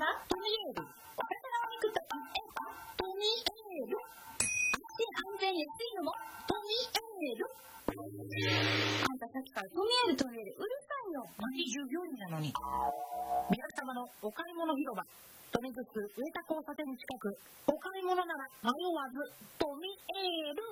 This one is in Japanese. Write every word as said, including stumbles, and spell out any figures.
さん、トミエール。お魚を肉とえばトミエール。安心安全安いのもトミエール。あんたさっきからトミエールトミエールうるさいよ。同じ従業員なのに。皆様のお買い物広場、富城区上田交差点近く、お買い物なら迷わずトミエール。